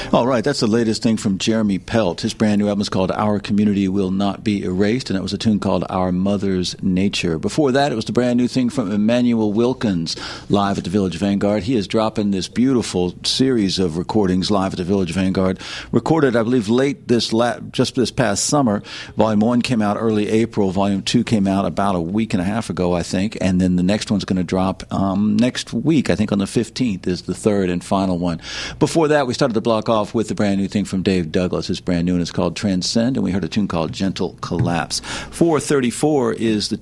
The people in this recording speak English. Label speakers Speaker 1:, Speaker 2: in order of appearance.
Speaker 1: All right, that's the latest thing from Jeremy Pelt. His brand new album is called Our Community Will Not Be Erased, and it was a tune called Our Mother's Nature. Before that, it was the brand new thing from Emmanuel Wilkins, live at the Village Vanguard. He is dropping this beautiful series of recordings live at the Village Vanguard, recorded, I believe, just this past summer. Volume 1 came out early April. Volume 2 came out about a week and a half ago, I think, and then the next one's going to drop next week. I think on the 15th is the third and final one. Before that, we started the block off with the brand new thing from Dave Douglas. His brand new one is called Transcend, and we heard a tune called Gentle Collapse. 4:34 is the